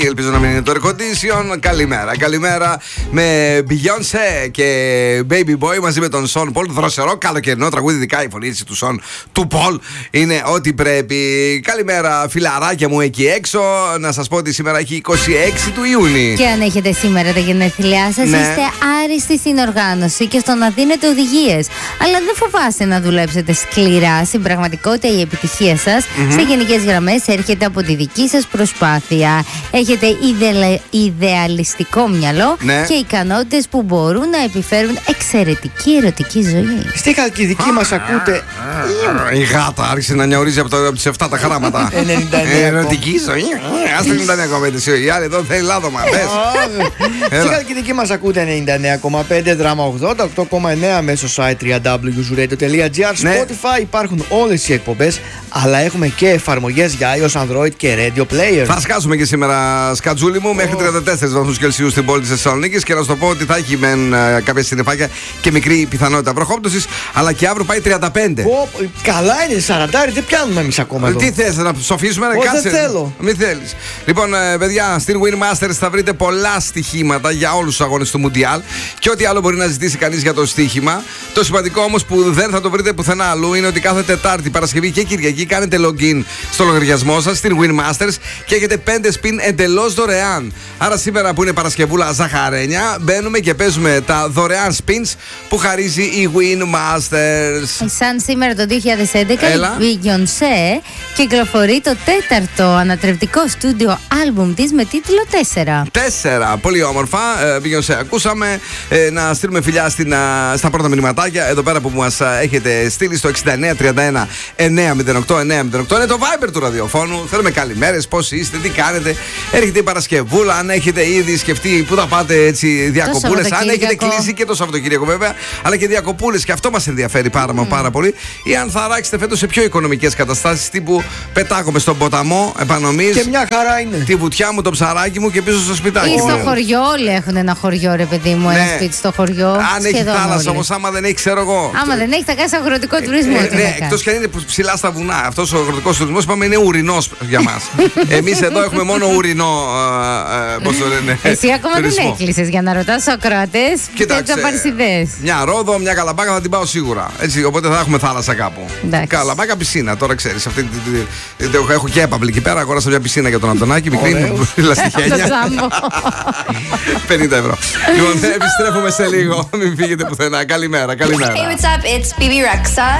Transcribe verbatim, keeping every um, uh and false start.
Ελπίζω να μην είναι το air condition. Καλημέρα, καλημέρα με Beyoncé και Baby Boy μαζί με τον Sean Paul. Δροσερό καλοκαιρινό τραγούδι, ειδικά η φωνή του Sean του Paul είναι ό,τι πρέπει. Καλημέρα, φιλαράκια μου εκεί έξω. Να σας πω ότι σήμερα έχει είκοσι έξι του Ιούνιου. Και αν έχετε σήμερα τα γενέθλιά σας, ναι. είστε άριστοι στην οργάνωση και στο να δίνετε οδηγίες. Αλλά δεν φοβάστε να δουλέψετε σκληρά. Στην πραγματικότητα, η επιτυχία σας mm-hmm. σε γενικές γραμμές έρχεται από τη δική σας προσπάθεια. Έχετε ιδε... ιδεαλιστικό μυαλό ναι. και ικανότητες που μπορούν να επιφέρουν εξαιρετική ερωτική ζωή. Στη Χαλκιδική μας ακούτε. Η γάτα άρχισε να νιαουρίζει από, το, από τις εφτά τα γράμματα. ενενήντα εννέα Ερωτική ζωή. Ας το ενενήντα εννέα κόμμα πέντε. Η άλλη εδώ θέλει λάδωμα. Στη Χαλκιδική μας ακούτε ενενήντα εννέα κόμμα πέντε, δράμα ογδόντα οκτώ κόμμα εννέα μέσω site double-u double-u double-u τελεία zuradio τελεία gr, Spotify, υπάρχουν όλες οι εκπομπές, αλλά έχουμε και εφαρμογές για iOS, Android και Radio Player. Θα σκάσουμε και σήμερα, σκατζούλη μου, μέχρι τριάντα τέσσερις βαθμούς Κελσίου στην πόλη της Θεσσαλονίκης και να σου το πω ότι θα έχει μεν κάποια συννεφάκια και μικρή πιθανότητα βροχόπτωσης, αλλά και αύριο πάει τριάντα πέντε. Oh, καλά είναι, σαράντα, δεν πιάνουμε εμείς ακόμα εδώ. Τι θες, να ψοφήσουμε, να κάτσε. Δεν θέλω. Μην θέλεις. Λοιπόν, παιδιά, στην Win Masters θα βρείτε πολλά στοιχήματα για όλους τους αγώνες του Μουντιάλ και ό,τι άλλο μπορεί να ζητήσει κανείς για το στοίχημα. Το σημαντικό όμως που δεν θα το βρείτε πουθενά αλλού είναι ότι κάθε Τετάρτη, Παρασκευή και Κυριακή κάνετε login στο λογαριασμό σας στην Win Masters και έχετε πέντε spin εντελώς δωρεάν. Άρα σήμερα που είναι Παρασκευούλα ζαχαρένια, μπαίνουμε και παίζουμε τα δωρεάν spins που χαρίζει η Win Masters. Σαν σήμερα το δύο χιλιάδες έντεκα Έλα. η Beyoncé κυκλοφορεί το τέταρτο ανατρεπτικό στούντιο άλμπουμ της με τίτλο τέσσερα. Τέσσερα. Πολύ όμορφα. Ε, Beyoncé ακούσαμε. Ε, να στείλουμε φιλιά στην, α, στα πρώτα μηνυματάκια εδώ πέρα που μας α, έχετε στείλει στο εξήντα εννέα τριάντα ένα εννιακόσια οκτώ εννιακόσια οκτώ. Είναι το Viber του ραδιοφώνου. Θέλουμε καλημέρες, πώς είστε, τι κάνετε. Έρχεται η Παρασκευούλα, αν έχετε ήδη σκεφτεί πού θα πάτε έτσι διακοπούλες. Αν έχετε κλείσει και το Σαββατοκύριακο βέβαια, αλλά και διακοπούλες, και αυτό μας ενδιαφέρει πάρα, mm. πάρα πολύ. Ή αν θα αράξετε φέτος σε πιο οικονομικές καταστάσεις, τύπου πετάγομαι στον ποταμό επανομής. Και μια χαρά είναι. Τη βουτιά μου, το ψαράκι μου και πίσω στο σπιτάκι Ή μου. στο χωριό, όλοι έχουν ένα χωριό, ρε παιδί μου, ναι. ένα σπίτι στο χωριό. Αν έχει θάλασσα όμως, άμα δεν έχει, ξέρω εγώ. Άμα δεν έχει, θα κάνει αγροτικό τουρισμό. Ε, ναι, εκτός και αν είναι ψηλά στα βουνά. Αυτός ο αγροτικός τουρισμός, είπαμε, είναι ουρινός για μας. Εμείς εδώ έχουμε μόνο ουρινό. Πώς το λένε. Εσύ ακόμα τουρισμό. δεν έκλεισες για να ρωτάς τους ακροατές και θα πάρεις ιδέες. Μια Ρόδο, μια Καλαμπάκα θα την πάω σίγουρα. Έτσι, οπότε θα έχουμε θάλασσα κάπου. Εντάξει. Καλαμπάκα, πισίνα, τώρα ξέρεις. Αυτή, έχω και έπαυλη εκεί πέρα. Αγόρασα μια πισίνα για τον Αντωνάκη. Μικρή λαστιχένια. πενήντα ευρώ. Λοιπόν, επιστρέφουμε σε λίγο. Μην φύγετε πουθενά. Καλημέρα, καλημέρα. Hey, what's up? It's Bibi Rexha